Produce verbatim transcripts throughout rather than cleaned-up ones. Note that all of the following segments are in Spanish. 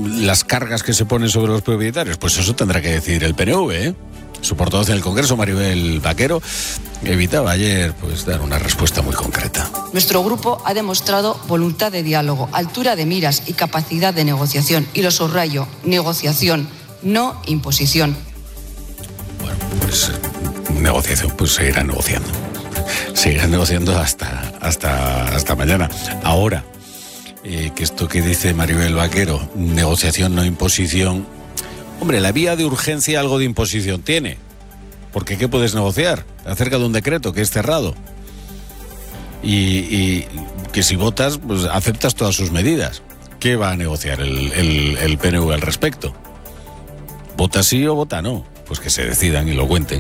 las cargas que se ponen sobre los propietarios, pues eso tendrá que decidir el P N V, ¿eh? Su portavoz en el Congreso, Maribel Vaquero, evitaba ayer pues dar una respuesta muy concreta. Nuestro grupo ha demostrado voluntad de diálogo, altura de miras y capacidad de negociación. Y lo subrayo, negociación, no imposición. Bueno, pues negociación, pues seguirá negociando. Seguirán negociando hasta, hasta, hasta mañana. Ahora, eh, que esto que dice Maribel Vaquero, negociación, no imposición. Hombre, la vía de urgencia algo de imposición tiene. Porque ¿qué puedes negociar? Acerca de un decreto que es cerrado. Y, y que si votas, pues aceptas todas sus medidas. ¿Qué va a negociar el, el, el P N V al respecto? ¿Vota sí o vota no? Pues que se decidan y lo cuenten.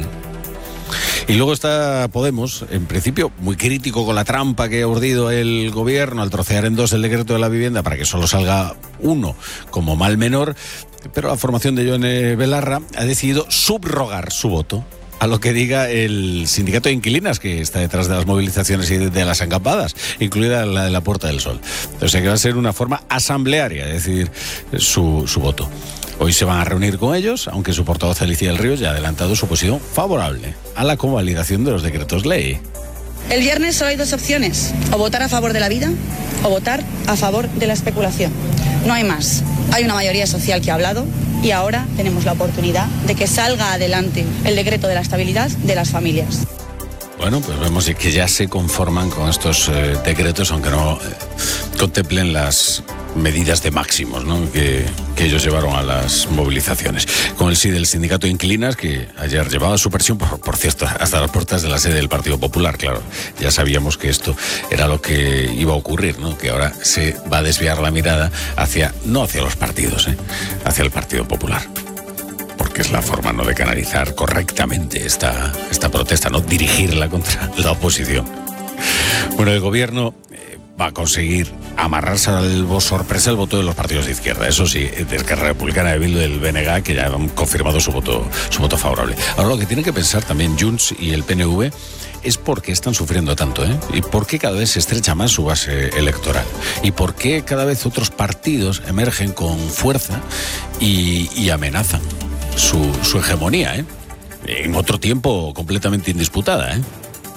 Y luego está Podemos, en principio muy crítico con la trampa que ha urdido el gobierno al trocear en dos el decreto de la vivienda para que solo salga uno como mal menor, pero la formación de Yone Belarra ha decidido subrogar su voto a lo que diga el sindicato de inquilinas que está detrás de las movilizaciones y de las acampadas, incluida la de la Puerta del Sol. O sea que va a ser una forma asamblearia de decidir su, su voto. Hoy se van a reunir con ellos, aunque su portavoz Alicia del Río ya ha adelantado su posición favorable a la convalidación de los decretos ley. El viernes solo hay dos opciones, o votar a favor de la vida o votar a favor de la especulación. No hay más. Hay una mayoría social que ha hablado y ahora tenemos la oportunidad de que salga adelante el decreto de la estabilidad de las familias. Bueno, pues vemos que ya se conforman con estos eh, decretos, aunque no eh, contemplen las medidas de máximos, ¿no? que, que ellos llevaron a las movilizaciones. Con el sí del sindicato de inquilinas, que ayer llevaba su presión, por, por cierto, hasta las puertas de la sede del Partido Popular, claro. Ya sabíamos que esto era lo que iba a ocurrir, ¿no? Que ahora se va a desviar la mirada hacia, no hacia los partidos, ¿eh? hacia el Partido Popular. Porque es la forma, ¿no?, de canalizar correctamente esta, esta protesta, no dirigirla contra la oposición. Bueno, el gobierno eh, va a conseguir amarrarse al voto sorpresa el voto de los partidos de izquierda. Eso sí, de Esquerra Republicana, de Bildu, del B N G, que ya han confirmado su voto, su voto favorable. Ahora lo que tienen que pensar también Junts y el P N V es por qué están sufriendo tanto, ¿eh? Y por qué cada vez se estrecha más su base electoral. Y por qué cada vez otros partidos emergen con fuerza y, y amenazan su, su hegemonía, ¿eh? En otro tiempo completamente indisputada, ¿eh?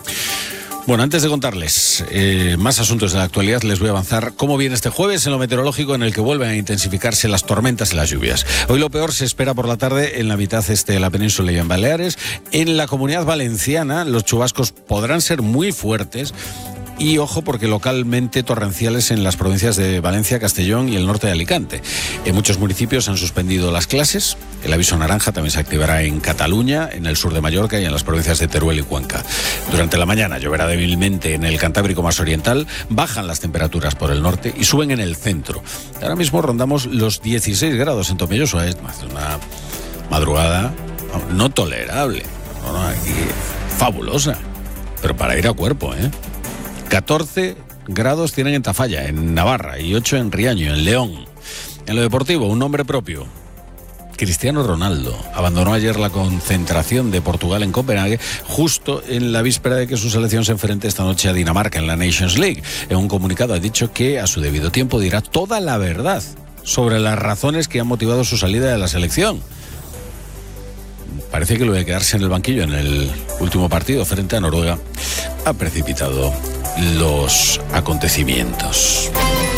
Bueno, antes de contarles eh, más asuntos de la actualidad, les voy a avanzar cómo viene este jueves en lo meteorológico, en el que vuelven a intensificarse las tormentas y las lluvias. Hoy lo peor se espera por la tarde en la mitad este de la península y en Baleares. En la Comunidad Valenciana los chubascos podrán ser muy fuertes. Y ojo, porque localmente torrenciales en las provincias de Valencia, Castellón y el norte de Alicante. En muchos municipios han suspendido las clases. El aviso naranja también se activará en Cataluña, en el sur de Mallorca y en las provincias de Teruel y Cuenca. Durante la mañana lloverá débilmente en el Cantábrico más oriental, bajan las temperaturas por el norte y suben en el centro. Ahora mismo rondamos los dieciséis grados en Tomelloso. Es una madrugada no tolerable, no, no, aquí, fabulosa, pero para ir a cuerpo, ¿eh? catorce grados tienen en Tafalla, en Navarra, y ocho en Riaño, en León. En lo deportivo, un nombre propio. Cristiano Ronaldo abandonó ayer la concentración de Portugal en Copenhague justo en la víspera de que su selección se enfrente esta noche a Dinamarca en la Nations League. En un comunicado ha dicho que a su debido tiempo dirá toda la verdad sobre las razones que han motivado su salida de la selección. Parece que lo de quedarse en el banquillo en el último partido frente a Noruega ha precipitado los acontecimientos.